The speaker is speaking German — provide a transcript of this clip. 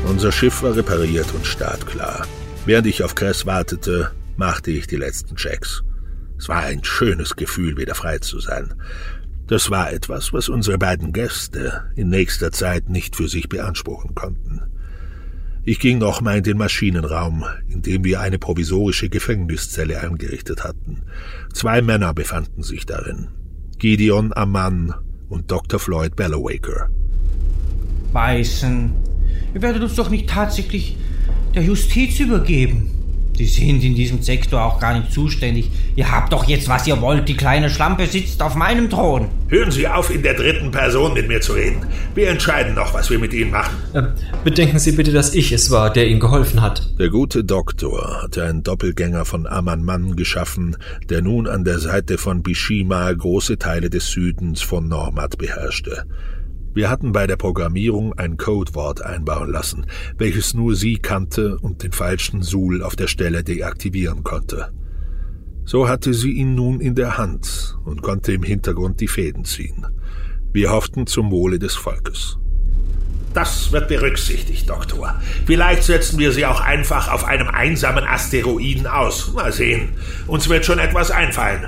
Unser Schiff war repariert und startklar. Während ich auf Cress wartete, machte ich die letzten Checks. Es war ein schönes Gefühl, wieder frei zu sein. Das war etwas, was unsere beiden Gäste in nächster Zeit nicht für sich beanspruchen konnten. Ich ging nochmal in den Maschinenraum, in dem wir eine provisorische Gefängniszelle eingerichtet hatten. 2 Männer befanden sich darin. Gideon Ammann und Dr. Floyd Bellowaker. Bison, ihr werdet uns doch nicht tatsächlich der Justiz übergeben. Die sind in diesem Sektor auch gar nicht zuständig. Ihr habt doch jetzt, was ihr wollt. Die kleine Schlampe sitzt auf meinem Thron. Hören Sie auf, in der 3. Person mit mir zu reden. Wir entscheiden noch, was wir mit Ihnen machen. Bedenken Sie bitte, dass ich es war, der Ihnen geholfen hat. Der gute Doktor hatte einen Doppelgänger von Ammann geschaffen, der nun an der Seite von Bishima große Teile des Südens von Normat beherrschte. Wir hatten bei der Programmierung ein Codewort einbauen lassen, welches nur sie kannte und den falschen Suhl auf der Stelle deaktivieren konnte. So hatte sie ihn nun in der Hand und konnte im Hintergrund die Fäden ziehen. Wir hofften zum Wohle des Volkes. Das wird berücksichtigt, Doktor. Vielleicht setzen wir sie auch einfach auf einem einsamen Asteroiden aus. Mal sehen. Uns wird schon etwas einfallen.